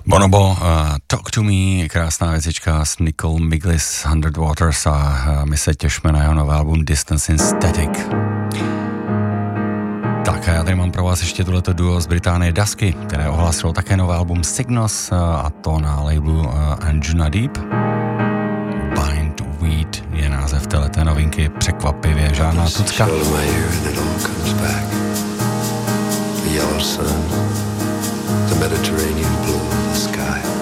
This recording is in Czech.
Bonobo, Talk to Me, krásná věcička s Nicole Miglis, 100 Waters a my se těšíme na jeho nový album Distance in Static. Tak a já tady mám pro vás ještě tohleto duo z Británie Dusky, které ohlásilo také nový album Signals a to na labelu Anjuna Deep. Bind Weed je název téhleté novinky, překvapivě žádná tucka. The Mediterranean blue of the sky.